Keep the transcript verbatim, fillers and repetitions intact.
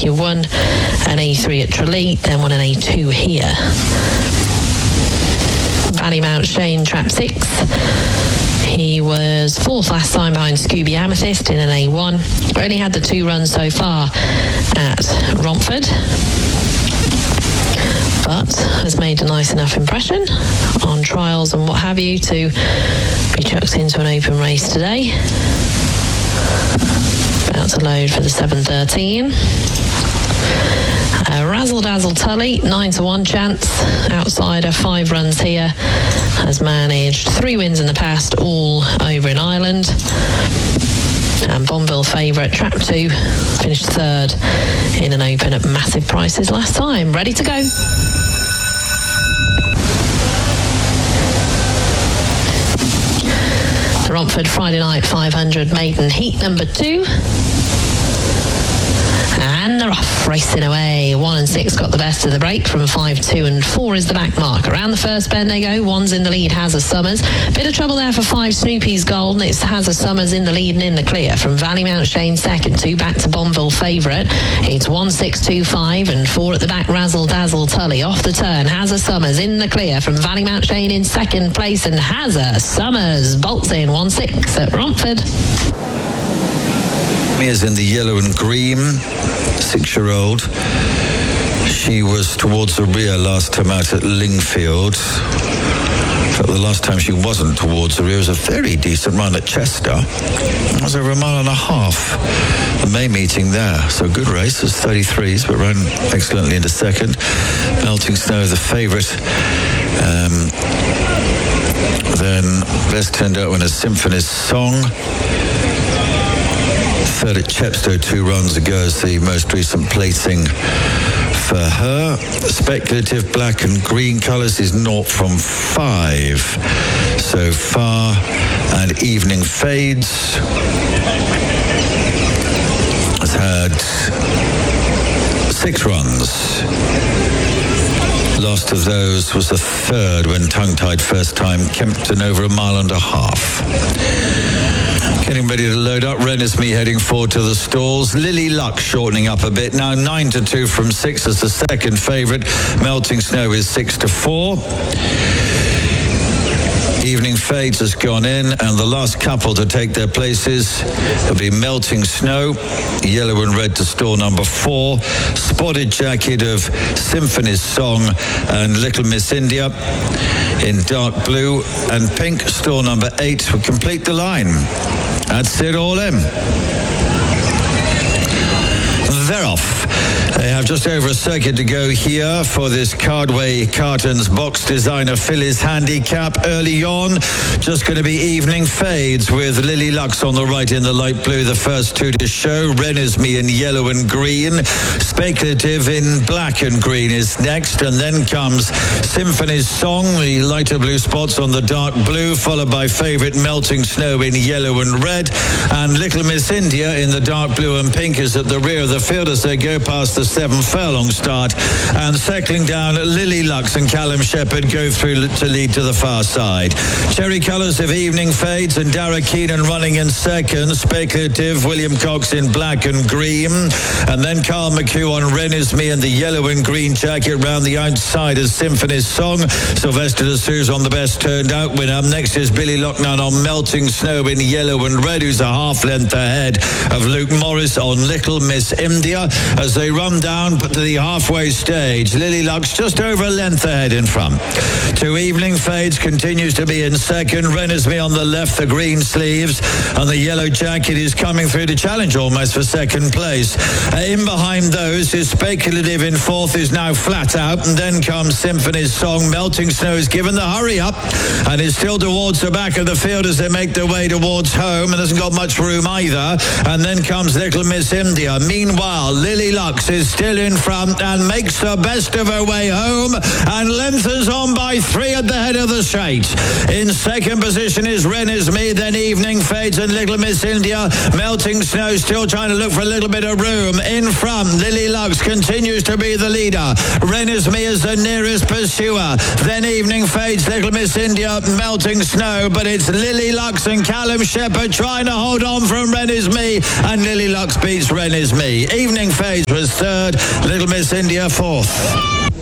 He won an A three at Tralee, then won an A two here. Valley-Mount Shane, trap six. He was fourth last time behind Scooby Amethyst in an A one. Only had the two runs so far at Romford, but has made a nice enough impression on trials and what have you to be chucked into an open race today. About to load for the seven thirteen. Uh, Razzle Dazzle Tully, nine to one chance. Outsider, five runs here. Has managed three wins in the past, all over in Ireland. And Bombville favourite, trap two, finished third in an open at massive prices last time. Ready to go. The Romford Friday Night five hundred maiden heat number two. And they're off, racing away. One and six got the best of the break from five, two and four is the back mark. Around the first bend they go. One's in the lead, Hazza Summers. Bit of trouble there for five, Snoopy's Gold. And it's Hazza Summers in the lead and in the clear. From Valley-Mount Shane second, two back to Bombville favourite. It's one, six, two, five and four at the back, Razzle Dazzle Tully. Off the turn, Hazza Summers in the clear. From Valley-Mount Shane in second place. And Hazza Summers bolts in one, six at Romford. Mia's in the yellow and green, six-year-old. She was towards the rear last time out at Lingfield. But the last time she wasn't towards the rear was a very decent run at Chester. It was over a mile and a half. The May meeting there. So good race. It was thirty-threes, but ran excellently into second. Melting Snow, the favourite. Um, then best turned out when a Symphonist Song. Third at Chepstow two runs ago is the most recent placing for her. Speculative black and green colours is naught from five so far, and Evening Fades has had six runs. Last of those was the third when tongue-tied first time, Kempton over a mile and a half. Getting ready to load up. Renesmee heading forward to the stalls. Lily Luck shortening up a bit. Now nine to two from six as the second favourite. Melting Snow is six to four. Evening Fades has gone in, and the last couple to take their places will be Melting Snow, yellow and red to stall number four, Spotted Jacket of Symphony's Song and Little Miss India in dark blue, and pink, stall number eight will complete the line. That's it all in. They're off. They have just over a circuit to go here for this Cardway Cartons box designer Phyllis handicap. Early on, just going to be Evening Fades with Lily Lux on the right in the light blue. The first two to show. Renesmee in yellow and green. Speculative in black and green is next. And then comes Symphony's Song, the lighter blue spots on the dark blue, followed by favourite Melting Snow in yellow and red. And Little Miss India in the dark blue and pink is at the rear of the field as they go past the seven furlong start, and settling down Lily Lux and Callum Shepherd go through to lead to the far side. Cherry colours of Evening Fades and Dara Keenan running in second. Speculative, William Cox in black and green, and then Carl McHugh on Renesmee in the yellow and green jacket round the outside as Symphony's Song. Sylvester de Souza on the best turned out winner. Next is Billy Loughnane on Melting Snow in yellow and red, who's a half length ahead of Luke Morris on Little Miss India as they run down to the halfway stage. Lily Lux just over a length ahead in front. Two Evening Fades continues to be in second. Renesmee on the left, the green sleeves, and the yellow jacket is coming through to challenge almost for second place. Uh, in behind those is Speculative in fourth, is now flat out, and then comes Symphony's Song. Melting Snow is given the hurry up and is still towards the back of the field as they make their way towards home, and hasn't got much room either. And then comes Little Miss India. Meanwhile, Lily Lux is still in front and makes the best of her way home and lengthens on by three at the head of the straight. In second position is Ren Is Me, then Evening Fades and Little Miss India. Melting Snow still trying to look for a little bit of room. In front, Lily Lux continues to be the leader. Ren Is Me is the nearest pursuer. Then Evening Fades, Little Miss India, Melting Snow, but it's Lily Lux and Callum Shepherd trying to hold on from Ren Is Me, and Lily Lux beats Ren Is Me. Evening Fades was third, Little Miss India fourth.